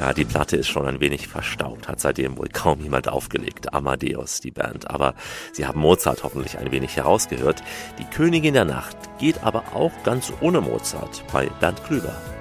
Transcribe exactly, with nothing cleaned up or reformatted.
Ja, die Platte ist schon ein wenig verstaubt, hat seitdem wohl kaum jemand aufgelegt. Amadeus, die Band. Aber sie haben Mozart hoffentlich ein wenig herausgehört. Die Königin der Nacht geht aber auch ganz ohne Mozart bei Bernd Klüber.